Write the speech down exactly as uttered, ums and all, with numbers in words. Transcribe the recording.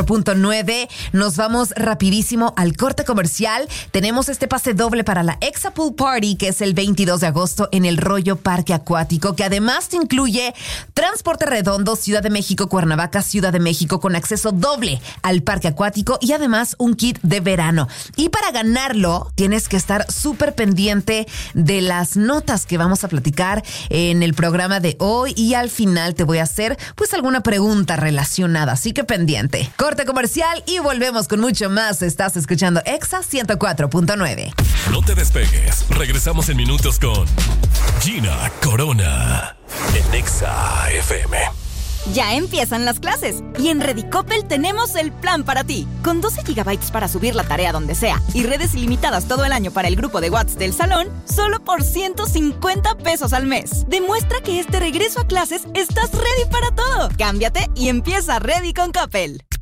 Punto nueve. Nos vamos rapidísimo al corte comercial. Tenemos este pase doble para la Exa Pool Party, que es el veintidós de agosto en el Rollo Parque Acuático, que además te incluye transporte redondo Ciudad de México, Cuernavaca, Ciudad de México, con acceso doble al parque acuático y además un kit de verano. Y para ganarlo tienes que estar súper pendiente de las notas que vamos a platicar en el programa de hoy, y al final te voy a hacer pues alguna pregunta relacionada, así que pendiente. Corte comercial y volvemos con mucho más. Estás escuchando Exa ciento cuatro punto nueve. No te despegues. Regresamos en minutos con Gina Corona en Exa F M. Ya empiezan las clases y en Redicopel tenemos el plan para ti. Con doce gigabytes para subir la tarea donde sea y redes ilimitadas todo el año para el grupo de WhatsApp del salón, solo por ciento cincuenta pesos al mes. Demuestra que este regreso a clases estás ready para todo. Cámbiate y empieza Ready con Coppel.